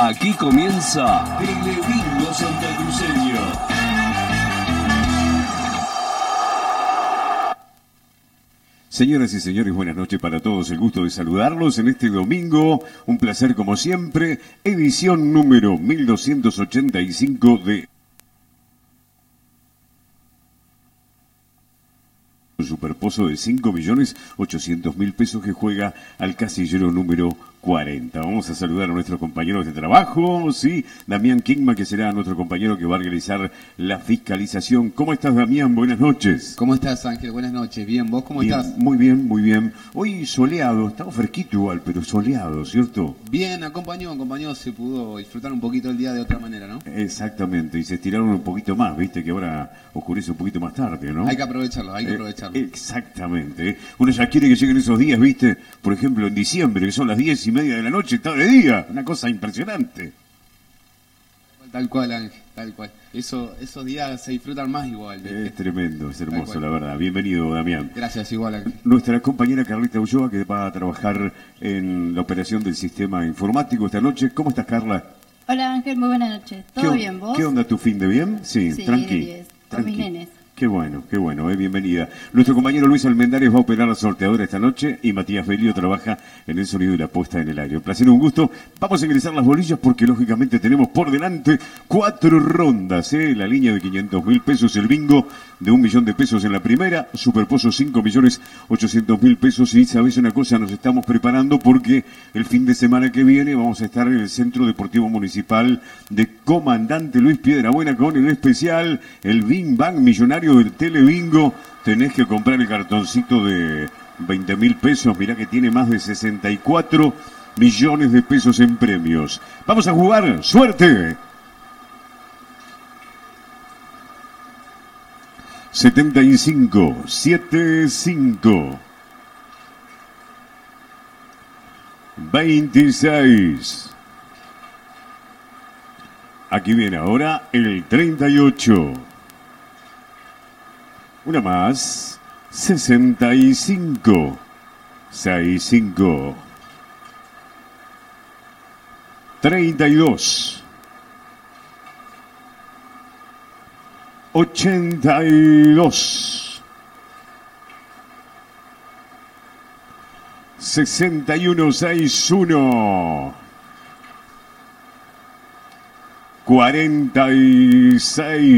Aquí comienza Telebingo Santacruceño. Señoras y señores, buenas noches para todos. El gusto de saludarlos en este domingo. Un placer como siempre. Edición número 1285 de Superpozo de 5.800.000 pesos que juega al casillero número 40. Vamos a saludar a nuestros compañeros de trabajo, sí, Damián Kingma, que será nuestro compañero que va a realizar la fiscalización. ¿Cómo estás, Damián? Buenas noches. ¿Cómo estás, Ángel? Buenas noches. Bien, ¿vos cómo estás? Muy bien, muy bien. Hoy soleado, estaba fresquito igual, pero soleado, ¿cierto? Bien, acompañó, se pudo disfrutar un poquito el día de otra manera, ¿no? Exactamente, y se estiraron un poquito más, viste que ahora oscurece un poquito más tarde, ¿no? Hay que aprovecharlo, hay que aprovecharlo. Exactamente. Uno ya quiere que lleguen esos días, viste, por ejemplo en diciembre, que son las 10:30 de la noche, está de día, una cosa impresionante. Tal cual, Ángel, tal cual. Esos días se disfrutan más igual. Es tremendo, es hermoso, la verdad. Bienvenido, Damián. Gracias, igual, Ángel. Nuestra compañera Carlita Ulloa, que va a trabajar en la operación del sistema informático esta noche. ¿Cómo estás, Carla? Hola, Ángel, muy buenas noches. ¿Todo bien, vos? ¿Qué onda tu fin de bien? Sí, tranqui. Con mis nenes. Qué bueno, bienvenida. Nuestro compañero Luis Almendares va a operar la sorteadora esta noche y Matías Felio trabaja en el sonido y la puesta en el aire. Un placer, un gusto. Vamos a ingresar las bolillas porque lógicamente tenemos por delante 4 rondas, la línea de 500.000 pesos, el bingo de 1 millón de pesos en la primera, Superpozo 5.800.000 pesos y sabes una cosa, nos estamos preparando porque el fin de semana que viene vamos a estar en el Centro Deportivo Municipal de Comandante Luis Piedrabuena con el especial, el Bing Bang Millonario del Telebingo. Tenés que comprar el cartoncito de 20.000 pesos, mirá que tiene más de 64 millones de pesos en premios. Vamos a jugar, ¡suerte! 75, 75, 26. Aquí viene ahora el 38. Una más. 65. 65. 32. 82. 6161. 46.